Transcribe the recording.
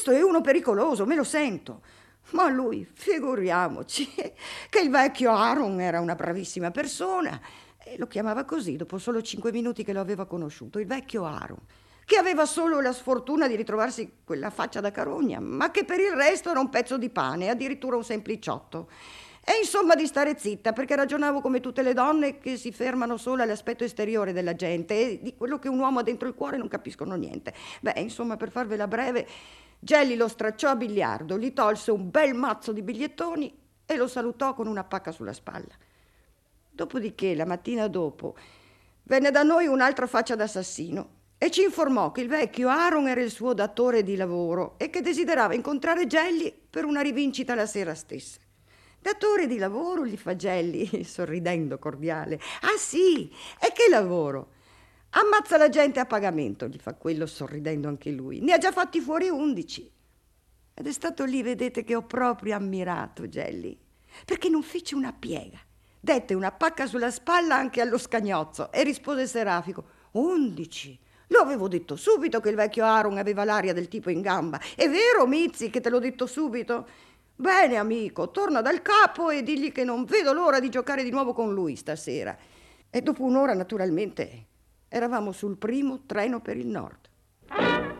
questo è uno pericoloso, me lo sento. Ma lui, figuriamoci, che il vecchio Aaron era una bravissima persona. E lo chiamava così dopo solo 5 minuti che lo aveva conosciuto, il vecchio Aaron, che aveva solo la sfortuna di ritrovarsi quella faccia da carogna, ma che per il resto era un pezzo di pane, addirittura un sempliciotto. E insomma di stare zitta, perché ragionavo come tutte le donne che si fermano solo all'aspetto esteriore della gente e di quello che un uomo ha dentro il cuore non capiscono niente. Beh, insomma, per farvela breve, Gelli lo stracciò a biliardo, gli tolse un bel mazzo di bigliettoni e lo salutò con una pacca sulla spalla. Dopodiché, la mattina dopo, venne da noi un'altra faccia d'assassino e ci informò che il vecchio Aaron era il suo datore di lavoro e che desiderava incontrare Gelli per una rivincita la sera stessa. Datore di lavoro, gli fa Gelli, sorridendo cordiale. Ah sì, e che lavoro? Ammazza la gente a pagamento, gli fa quello sorridendo anche lui. Ne ha già fatti fuori 11. Ed è stato lì, vedete, che ho proprio ammirato Gelli, perché non fece una piega. Dette una pacca sulla spalla anche allo scagnozzo e rispose Serafico: 11. Lo avevo detto subito che il vecchio Aaron aveva l'aria del tipo in gamba. È vero, Mizzi, che te l'ho detto subito? Bene, amico, torna dal capo e digli che non vedo l'ora di giocare di nuovo con lui stasera. E dopo un'ora, naturalmente, eravamo sul primo treno per il nord.